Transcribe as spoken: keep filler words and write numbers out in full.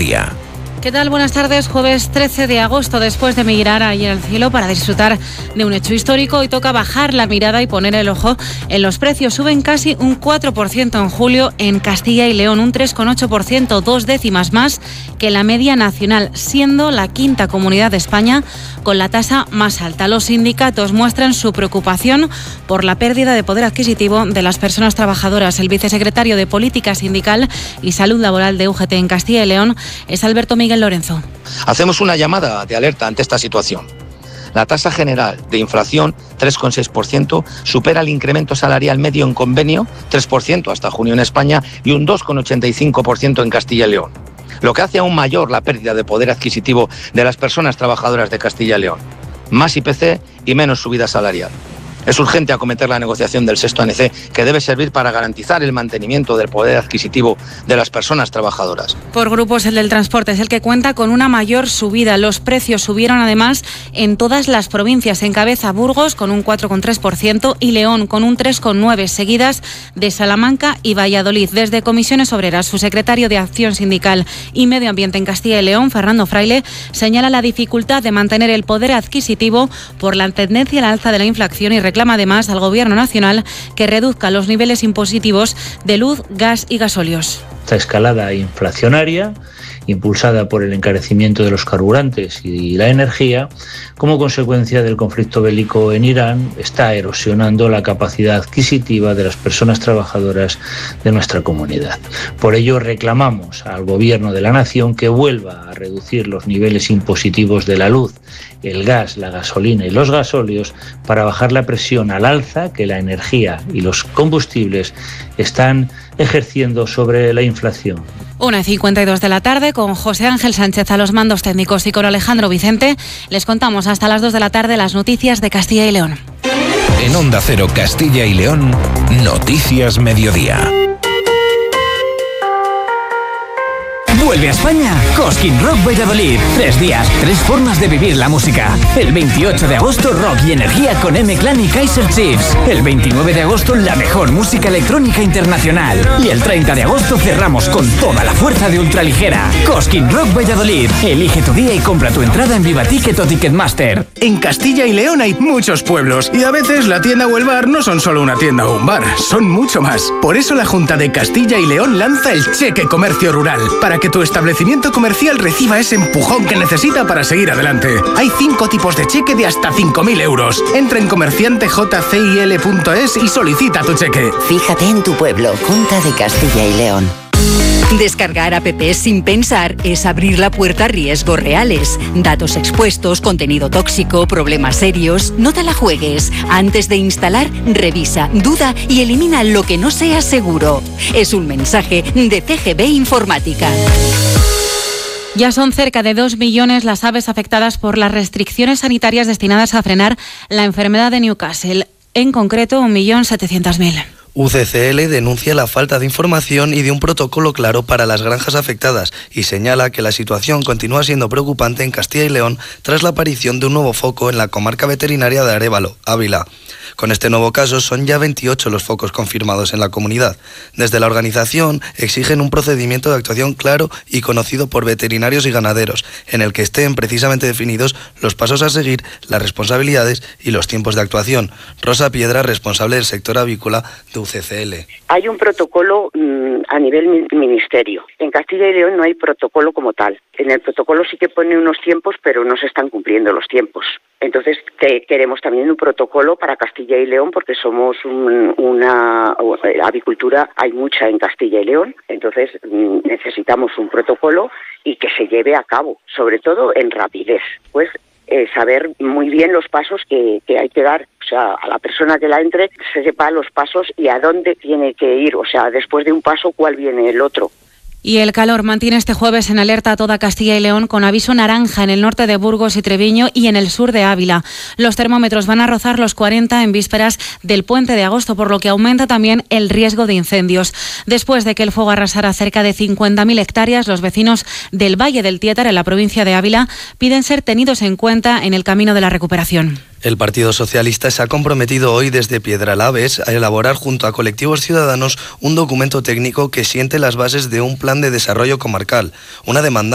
Mediodía. ¿Qué tal? Buenas tardes. Jueves trece de agosto, después de mirar ahí al cielo para disfrutar de un hecho histórico, hoy toca bajar la mirada y poner el ojo en los precios. Suben casi un cuatro por ciento en julio en Castilla y León, un tres coma ocho por ciento, dos décimas más que la media nacional, siendo la quinta comunidad de España con la tasa más alta. Los sindicatos muestran su preocupación por la pérdida de poder adquisitivo de las personas trabajadoras. El vicesecretario de Política Sindical y Salud Laboral de U G T en Castilla y León es Alberto Miguel Lorenzo. Hacemos una llamada de alerta ante esta situación. La tasa general de inflación, tres coma seis por ciento, supera el incremento salarial medio en convenio, tres por ciento hasta junio en España, y un dos coma ochenta y cinco por ciento en Castilla y León, lo que hace aún mayor la pérdida de poder adquisitivo de las personas trabajadoras de Castilla y León. Más I P C y menos subida salarial. Es urgente acometer la negociación del sexto A N C, que debe servir para garantizar el mantenimiento del poder adquisitivo de las personas trabajadoras. Por grupos, el del transporte es el que cuenta con una mayor subida. Los precios subieron además en todas las provincias. Encabeza Burgos con un cuatro coma tres por ciento y León con un tres coma nueve por ciento, seguidas de Salamanca y Valladolid. Desde Comisiones Obreras, su secretario de Acción Sindical y Medio Ambiente en Castilla y León, Fernando Fraile, señala la dificultad de mantener el poder adquisitivo por la tendencia a la alza de la inflación y reclama además al Gobierno nacional que reduzca los niveles impositivos de luz, gas y gasóleos. Esta escalada inflacionaria, impulsada por el encarecimiento de los carburantes y la energía, como consecuencia del conflicto bélico en Irán, está erosionando la capacidad adquisitiva de las personas trabajadoras de nuestra comunidad. Por ello reclamamos al Gobierno de la Nación que vuelva a reducir los niveles impositivos de la luz, el gas, la gasolina y los gasóleos para bajar la presión al alza que la energía y los combustibles están ejerciendo sobre la inflación. una y cincuenta y dos de la tarde, con José Ángel Sánchez a los mandos técnicos y con Alejandro Vicente, les contamos hasta las dos de la tarde las noticias de Castilla y León. En Onda Cero Castilla y León, Noticias Mediodía. Vuelve a España Cosquín Rock Valladolid. Tres días, tres formas de vivir la música. El veintiocho de agosto, rock y energía con M-Clan y Kaiser Chiefs. El veintinueve de agosto, la mejor música electrónica internacional. Y el treinta de agosto cerramos con toda la fuerza de ultraligera. Cosquín Rock Valladolid. Elige tu día y compra tu entrada en Vivaticket o Ticketmaster. En Castilla y León hay muchos pueblos y a veces la tienda o el bar no son solo una tienda o un bar, son mucho más. Por eso la Junta de Castilla y León lanza el Cheque Comercio Rural, para que tu establecimiento comercial reciba ese empujón que necesita para seguir adelante. Hay cinco tipos de cheque de hasta cinco mil euros. Entra en comerciante j c i l punto es y solicita tu cheque. Fíjate en tu pueblo, Junta de Castilla y León. Descargar apps sin pensar es abrir la puerta a riesgos reales. Datos expuestos, contenido tóxico, problemas serios. No te la juegues. Antes de instalar, revisa, duda y elimina lo que no sea seguro. Es un mensaje de C G B Informática. Ya son cerca de dos millones las aves afectadas por las restricciones sanitarias destinadas a frenar la enfermedad de Newcastle. En concreto, un millón setecientos mil. U C C L denuncia la falta de información y de un protocolo claro para las granjas afectadas y señala que la situación continúa siendo preocupante en Castilla y León tras la aparición de un nuevo foco en la comarca veterinaria de Arévalo, Ávila. Con este nuevo caso son ya veintiocho los focos confirmados en la comunidad. Desde la organización exigen un procedimiento de actuación claro y conocido por veterinarios y ganaderos, en el que estén precisamente definidos los pasos a seguir, las responsabilidades y los tiempos de actuación. Rosa Piedra, responsable del sector avícola de U C C L. Hay un protocolo mmm, a nivel ministerio. En Castilla y León no hay protocolo como tal. En el protocolo sí que pone unos tiempos, pero no se están cumpliendo los tiempos. Entonces te, queremos también un protocolo para Castilla y León porque somos un, una avicultura, hay mucha en Castilla y León, entonces mmm, necesitamos un protocolo y que se lleve a cabo, sobre todo en rapidez. Pues eh, saber muy bien los pasos que, que hay que dar, o sea, a la persona que la entre se sepa los pasos y a dónde tiene que ir, o sea, después de un paso cuál viene el otro. Y el calor mantiene este jueves en alerta a toda Castilla y León con aviso naranja en el norte de Burgos y Treviño y en el sur de Ávila. Los termómetros van a rozar los cuarenta en vísperas del puente de agosto, por lo que aumenta también el riesgo de incendios. Después de que el fuego arrasara cerca de cincuenta mil hectáreas, los vecinos del Valle del Tiétar, en la provincia de Ávila, piden ser tenidos en cuenta en el camino de la recuperación. El Partido Socialista se ha comprometido hoy desde Piedralaves a elaborar junto a colectivos ciudadanos un documento técnico que siente las bases de un plan de desarrollo comarcal, una demanda